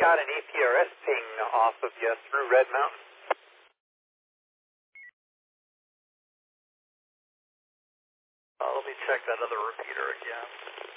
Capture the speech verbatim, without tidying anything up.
got an A P R S ping off of you through Red Mountain. Uh, let me check that other repeater again.